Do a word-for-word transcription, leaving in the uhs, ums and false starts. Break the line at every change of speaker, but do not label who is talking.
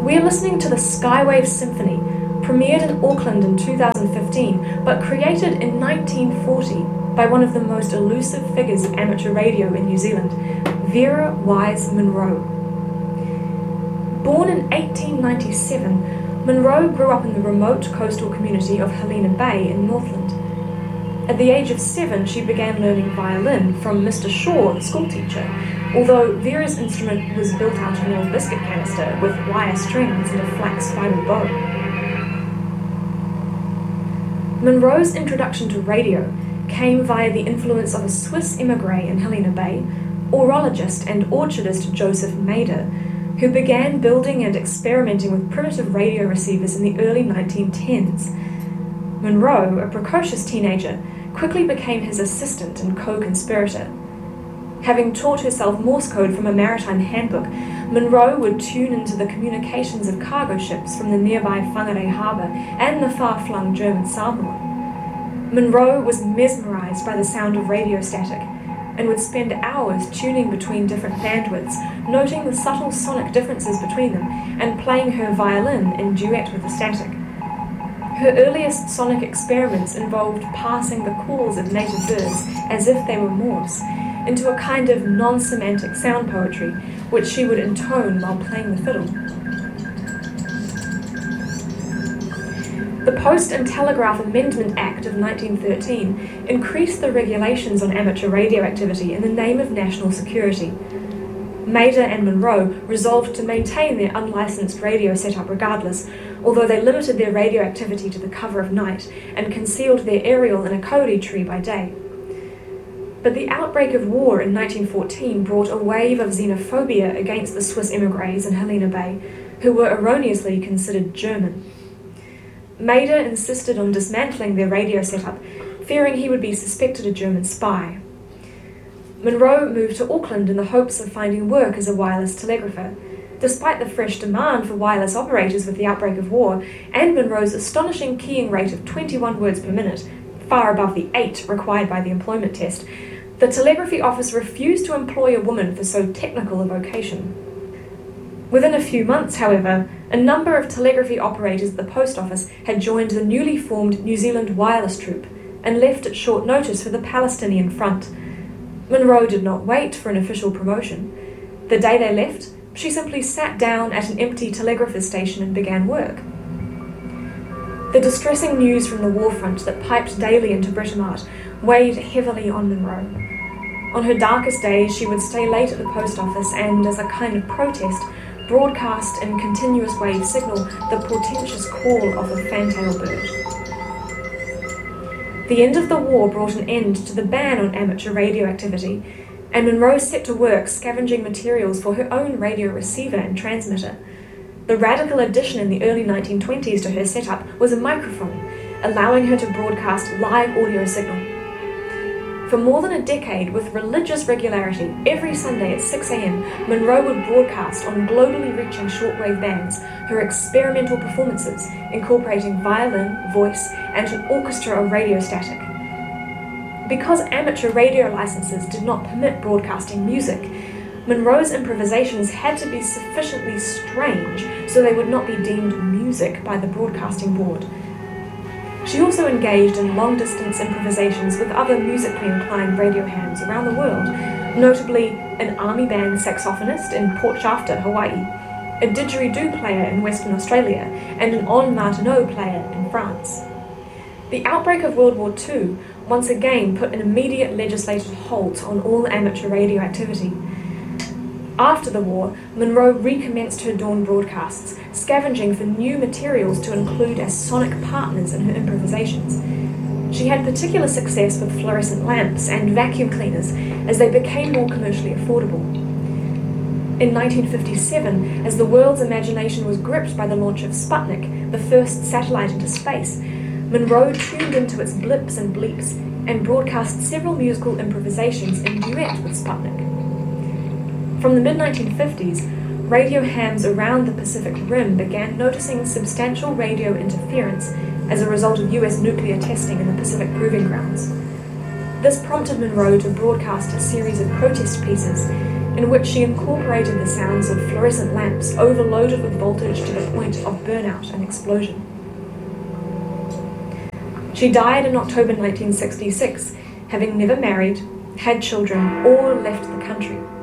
We're listening to the Skywave Symphony, premiered in Auckland in two thousand fifteen, but created in nineteen forty by one of the most elusive figures of amateur radio in New Zealand, Vera Wise Monroe. Born in eighteen ninety-seven, Monroe grew up in the remote coastal community of Helena Bay in Northland. At the age of seven, she began learning violin from Mister Shaw, the schoolteacher, although Vera's instrument was built out of an old biscuit canister with wire strings and a flax fibre bow. Monroe's introduction to radio came via the influence of a Swiss émigré in Helena Bay, orologist and orchardist Joseph Mader, who began building and experimenting with primitive radio receivers in the early nineteen tens. Monroe, a precocious teenager, quickly became his assistant and co-conspirator. Having taught herself Morse code from a maritime handbook, Monroe would tune into the communications of cargo ships from the nearby Whangarei harbour and the far-flung German Samoa. Monroe was mesmerised by the sound of radio static and would spend hours tuning between different bandwidths, noting the subtle sonic differences between them and playing her violin in duet with the static. Her earliest sonic experiments involved passing the calls of native birds, as if they were Morse, into a kind of non-semantic sound poetry, which she would intone while playing the fiddle. The Post and Telegraph Amendment Act of nineteen thirteen increased the regulations on amateur radio activity in the name of national security. Mader and Monroe resolved to maintain their unlicensed radio setup regardless, although they limited their radio activity to the cover of night and concealed their aerial in a kauri tree by day. But the outbreak of war in nineteen fourteen brought a wave of xenophobia against the Swiss émigrés in Helena Bay, who were erroneously considered German. Mader insisted on dismantling their radio setup, fearing he would be suspected a German spy. Monroe moved to Auckland in the hopes of finding work as a wireless telegrapher, despite the fresh demand for wireless operators with the outbreak of war, and Monroe's astonishing keying rate of twenty-one words per minute, far above the eight required by the employment test. The telegraphy office refused to employ a woman for so technical a vocation. Within a few months, however, a number of telegraphy operators at the post office had joined the newly formed New Zealand Wireless Troop and left at short notice for the Palestinian front. Monroe did not wait for an official promotion. The day they left, she simply sat down at an empty telegrapher's station and began work. The distressing news from the war front that piped daily into Britomart weighed heavily on Monroe. On her darkest days, she would stay late at the post office and, as a kind of protest, broadcast in continuous wave signal the portentous call of a fantail bird. The end of the war brought an end to the ban on amateur radio activity, and Monroe set to work scavenging materials for her own radio receiver and transmitter. The radical addition in the early nineteen twenties to her setup was a microphone, allowing her to broadcast live audio signal. For more than a decade, with religious regularity, every Sunday at six a.m, Monroe would broadcast on globally reaching shortwave bands her experimental performances, incorporating violin, voice, and an orchestra of radio static. Because amateur radio licenses did not permit broadcasting music, Monroe's improvisations had to be sufficiently strange so they would not be deemed music by the broadcasting board. She also engaged in long-distance improvisations with other musically inclined radio hands around the world, notably an army band saxophonist in Port Shafter, Hawaii, a didgeridoo player in Western Australia, and an on Martineau player in France. The outbreak of World War Two once again put an immediate legislative halt on all amateur radio activity. After the war, Monroe recommenced her dawn broadcasts, scavenging for new materials to include as sonic partners in her improvisations. She had particular success with fluorescent lamps and vacuum cleaners as they became more commercially affordable. In nineteen fifty-seven, as the world's imagination was gripped by the launch of Sputnik, the first satellite into space, Monroe tuned into its blips and bleeps and broadcast several musical improvisations in duet with Sputnik. From the mid nineteen fifties, radio hams around the Pacific Rim began noticing substantial radio interference as a result of U S nuclear testing in the Pacific Proving Grounds. This prompted Monroe to broadcast a series of protest pieces, in which she incorporated the sounds of fluorescent lamps overloaded with voltage to the point of burnout and explosion. She died in October nineteen sixty-six, having never married, had children, or left the country.